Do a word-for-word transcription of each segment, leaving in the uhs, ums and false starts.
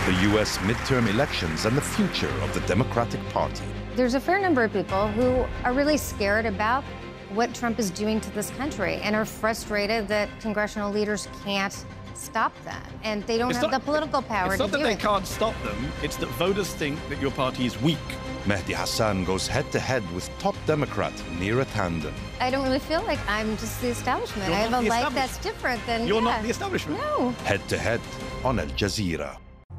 the U S midterm elections and the future of the Democratic Party. There's a fair number of people who are really scared about what Trump is doing to this country and are frustrated that congressional leaders can't stop them, and they don't it's have not, the political power to do it. It's not that they can't stop them, it's that voters think that your party is weak. Mehdi Hasan goes head-to-head with top Democrat Neera Tanden. I don't really feel like I'm just the establishment. You're I have not a the life that's different than You're yeah. not the establishment. No. Head-to-head on Al Jazeera.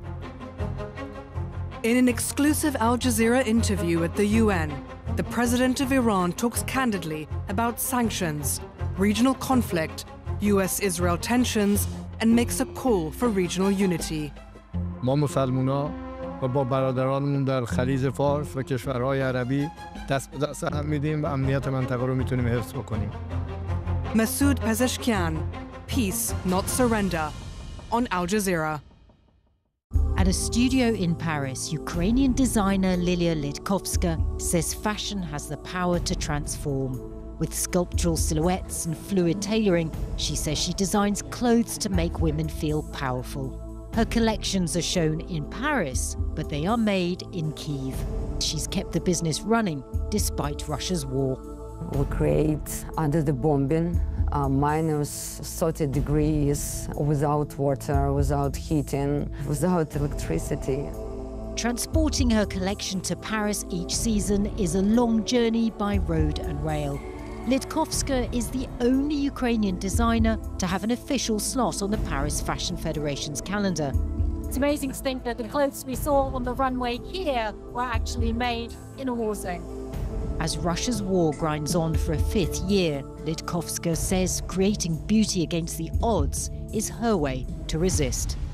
In an exclusive Al Jazeera interview at the U N, the president of Iran talks candidly about sanctions, regional conflict, U S Israel tensions, and makes a call for regional unity. ما مسلمونا و با برادرانمون در خلیج فارس و کشورهای عربی دست به دست هم میدیم و امنیت منطقه رو میتونیم حفظ بکنیم. Masoud Pezeshkian, Peace, Not Surrender, on Al Jazeera. At a studio in Paris, Ukrainian designer Lilia Litkovska says fashion has the power to transform. With sculptural silhouettes and fluid tailoring, she says she designs clothes to make women feel powerful. Her collections are shown in Paris, but they are made in Kyiv. She's kept the business running despite Russia's war. We create under the bombing, uh, minus thirty degrees, without water, without heating, without electricity. Transporting her collection to Paris each season is a long journey by road and rail. Litkovska is the only Ukrainian designer to have an official slot on the Paris Fashion Federation's calendar. It's amazing to think that the clothes we saw on the runway here were actually made in a war zone. As Russia's war grinds on for a fifth year, Litkovska says creating beauty against the odds is her way to resist.